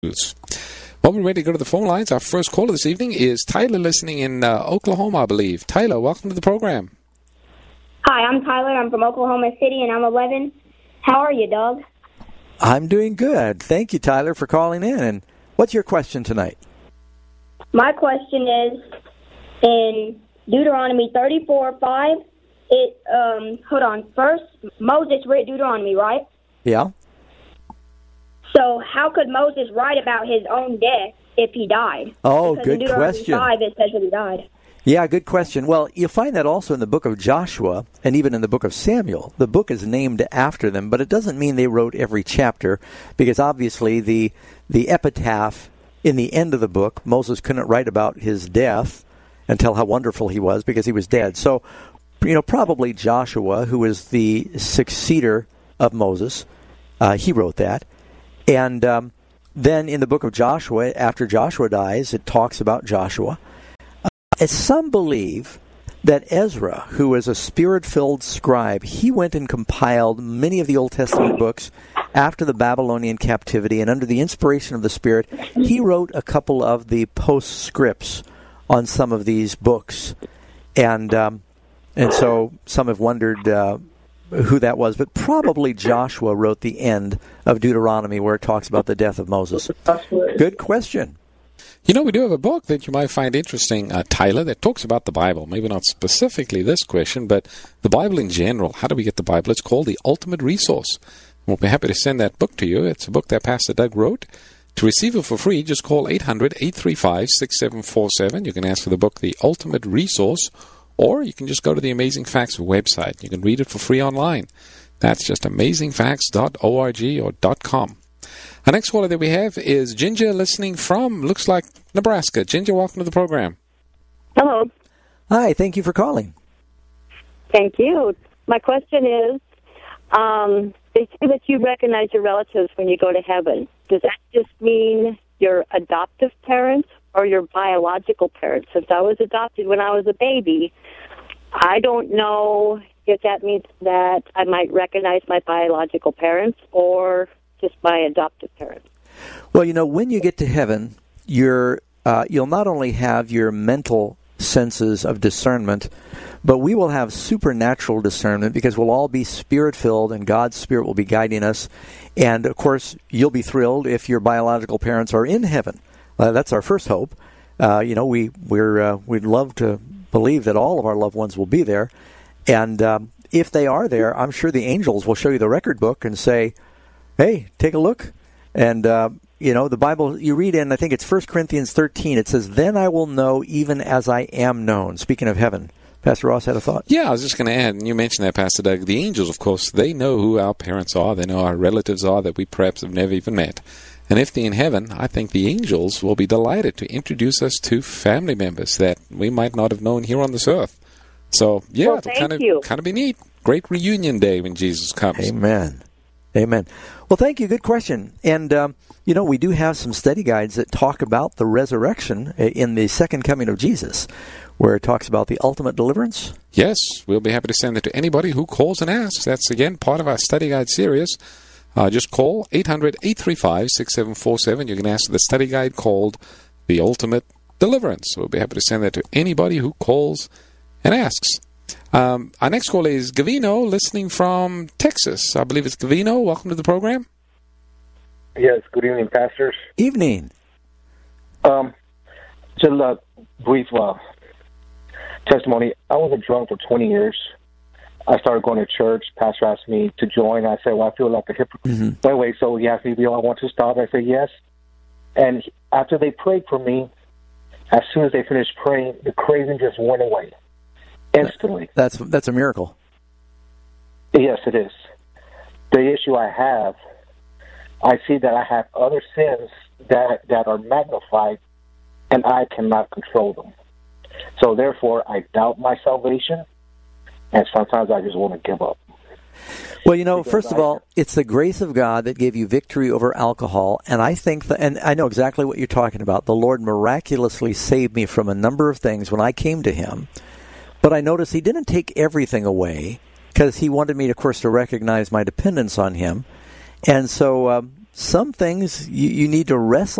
Well, we're ready to go to the phone lines. Our first caller this evening is Tyler, listening in Oklahoma, I believe. Tyler, welcome to the program. Hi, I'm Tyler. I'm from Oklahoma City, and I'm 11. How are you, dog? I'm doing good. Thank you, Tyler, for calling in. And what's your question tonight? My question is, in Deuteronomy 34:5, first, Moses wrote Deuteronomy, right? Yeah. So how could Moses write about his own death if he died? Oh, because good in Deuteronomy question. 5, it says that he died. Yeah, good question. Well, you'll find that also in the book of Joshua and even in the book of Samuel. The book is named after them, but it doesn't mean they wrote every chapter, because obviously the epitaph in the end of the book, Moses couldn't write about his death and tell how wonderful he was because he was dead. So, probably Joshua, who was the successor of Moses, he wrote that. And then in the book of Joshua, after Joshua dies, it talks about Joshua. Some believe that Ezra, who was a spirit-filled scribe, he went and compiled many of the Old Testament books after the Babylonian captivity, and under the inspiration of the Spirit, he wrote a couple of the postscripts on some of these books. And so some have wondered who that was, but probably Joshua wrote the end of Deuteronomy where it talks about the death of Moses. Good question. We do have a book that you might find interesting, Tyler, that talks about the Bible. Maybe not specifically this question, but the Bible in general. How do we get the Bible? It's called The Ultimate Resource. We'll be happy to send that book to you. It's a book that Pastor Doug wrote. To receive it for free, just call 800-835-6747. You can ask for the book, The Ultimate Resource, or you can just go to the Amazing Facts website. You can read it for free online. That's just amazingfacts.org or .com. Our next caller that we have is Ginger, listening from, looks like, Nebraska. Ginger, welcome to the program. Hello. Hi, thank you for calling. Thank you. My question is, they say that you recognize your relatives when you go to heaven. Does that just mean your adoptive parents or your biological parents? Since I was adopted when I was a baby, I don't know if that means that I might recognize my biological parents or just my adoptive parents. Well, when you get to heaven, you'll not only have your mental senses of discernment, but we will have supernatural discernment because we'll all be Spirit-filled and God's Spirit will be guiding us. And, of course, you'll be thrilled if your biological parents are in heaven. That's our first hope. We'd love to believe that all of our loved ones will be there. And if they are there, I'm sure the angels will show you the record book and say, hey, take a look. And, the Bible, you read in, I think it's 1 Corinthians 13, it says, then I will know even as I am known. Speaking of heaven, Pastor Ross had a thought. Yeah, I was just going to add, and you mentioned that, Pastor Doug, the angels, of course, they know who our parents are. They know our relatives are that we perhaps have never even met. And if they're in heaven, I think the angels will be delighted to introduce us to family members that we might not have known here on this earth. So, yeah, well, it'll kind of be neat. Great reunion day when Jesus comes. Amen. Amen. Well, thank you. Good question. And, we do have some study guides that talk about the resurrection in the second coming of Jesus, where it talks about the ultimate deliverance. Yes, we'll be happy to send it to anybody who calls and asks. That's, again, part of our study guide series. Just call 800-835-6747. You can ask the study guide called The Ultimate Deliverance. We'll be happy to send that to anybody who calls and asks. Our next caller is Gavino, listening from Texas. I believe it's Gavino. Welcome to the program. Yes, good evening, pastors. Evening. Just a brief testimony. I was a drunk for 20 years. I started going to church. Pastor asked me to join. I said, well, I feel like a hypocrite. Mm-hmm. Anyway, so he asked me, do I want to stop? I said, yes. And after they prayed for me, as soon as they finished praying, the craving just went away instantly. That's a miracle. Yes, it is. The issue I have, I see that I have other sins that are magnified, and I cannot control them. So therefore, I doubt my salvation, and sometimes I just want to give up. Well, first of all, it's the grace of God that gave you victory over alcohol, and I think and I know exactly what you're talking about. The Lord miraculously saved me from a number of things when I came to Him, but I noticed He didn't take everything away because He wanted me, of course, to recognize my dependence on Him. And so some things you need to wrestle